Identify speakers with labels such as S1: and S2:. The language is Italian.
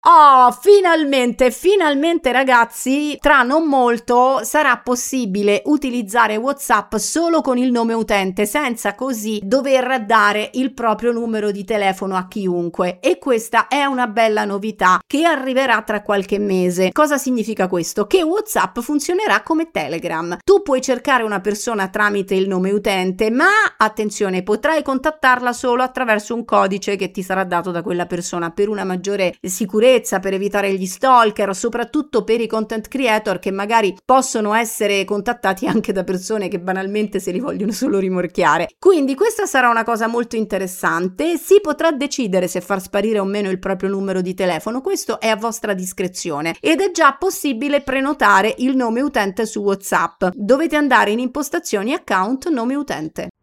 S1: Oh, finalmente ragazzi, tra non molto sarà possibile utilizzare WhatsApp solo con il nome utente, senza così dover dare il proprio numero di telefono a chiunque, e questa è una bella novità che arriverà tra qualche mese. Cosa significa questo? Che WhatsApp funzionerà come Telegram. Tu puoi cercare una persona tramite il nome utente, ma attenzione, potrai contattarla solo attraverso un codice che ti sarà dato da quella persona, per una maggiore sicurezza, per evitare gli stalker, soprattutto per i content creator che magari possono essere contattati anche da persone che banalmente se li vogliono solo rimorchiare. Quindi questa sarà una cosa molto interessante. Si potrà decidere se far sparire o meno il proprio numero di telefono, questo è a vostra discrezione, ed è già possibile prenotare il nome utente su WhatsApp. Dovete andare in impostazioni account nome utente.